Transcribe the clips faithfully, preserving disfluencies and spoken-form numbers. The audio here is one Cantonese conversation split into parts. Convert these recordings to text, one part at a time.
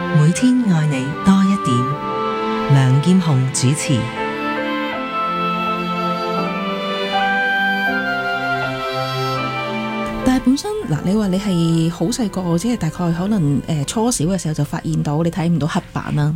每天愛你多一點。梁劍虹主持。 但係本身嗱，你話你係好細個，即係大概可能誒初小嘅時候就發現到你睇唔到黑板啦。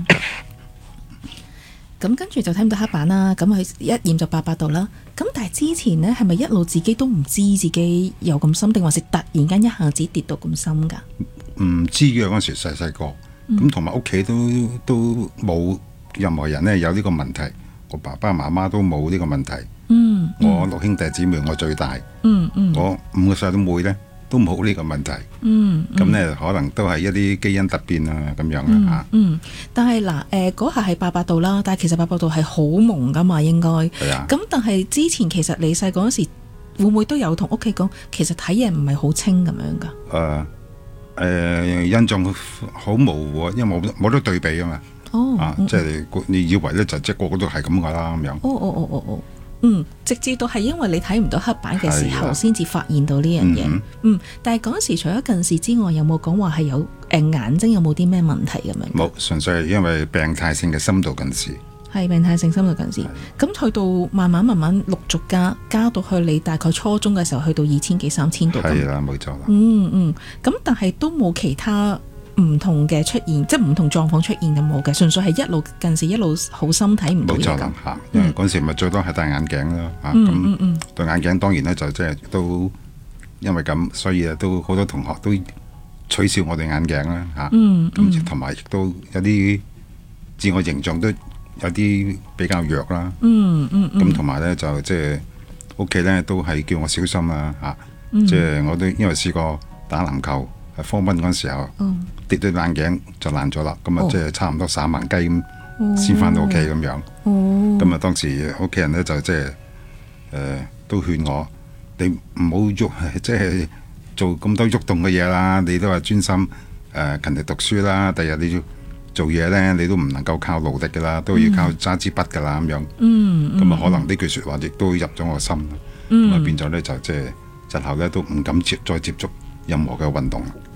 咁跟住就睇唔到黑板啦，咁佢一驗就八百度啦。咁但係之前呢，係咪一路自己都唔知自己有咁深，定還是突然間一下子跌到咁深㗎？ 唔知嘅，嗰陣時細細個，咁同埋屋企都都冇任何人呢有呢個問題，我爸爸媽媽都冇呢個問題。 嗯，嗯我六兄弟姊妹我最大， 嗯嗯， 我五個細佬妹呢都冇呢個問題。 嗯， 咁呢可能都係一啲基因突變啊咁樣啊嚇。 嗯，但係嗱誒嗰下係八百度啦，但係其實八百度係好朦㗎嘛，應該。 係啊。 咁但係之前其實你細個嗰時會唔會都有同屋企講，其實睇嘢唔係好清咁樣㗎？ 誒誒印象好模糊啊，因為冇冇得對比啊嘛。 哦。 啊，即係你以為呢就即係個個都係咁㗎啦咁樣。 哦哦哦哦哦。嗯，直至到係因為你睇唔到黑板嘅時候，先至發現到呢樣嘢。嗯，但係嗰陣時除咗近視之外，有冇講話係有誒眼睛有冇啲咩問題咁樣？ 冇，純粹係因為病態性嘅深度近視。 係病態性深度近視。咁去到慢慢慢慢陸續加加到去你大概初中嘅時候，去到二千幾三千度咁。 係啦，冇錯啦。 嗯嗯，咁但係都冇其他唔同嘅出現，即係唔同狀況出現咁冇嘅，純粹係一路近視一路好深睇唔到嘢。 冇錯啦嚇，因為嗰時咪最多係戴眼鏡咯嚇，咁戴眼鏡當然咧就即係都因為咁，所以啊都好多同學都取笑我哋眼鏡啦嚇，咁同埋亦都有啲自我形象都有啲比較弱啦，咁同埋咧就即係屋企咧都係叫我小心啦嚇，即係我都因為試過打籃球。喺科賓嗰陣時候，哦、跌對眼鏡就爛咗啦，咁啊、哦、即係差唔多散萬雞咁先翻到屋企咁樣。咁啊、哦、當時屋企人咧就即係誒都勸我，你唔好喐，即係做咁多喐動嘅嘢啦。你都係專心誒、呃、勤力讀書啦。第日你要做嘢咧，你都唔能夠靠勞力㗎啦，都要靠揸支筆㗎啦咁樣。咁啊、嗯嗯、可能呢句説話亦都入咗我心，咁啊、嗯、變咗咧就即係日後咧都唔敢接再接觸任何嘅運動。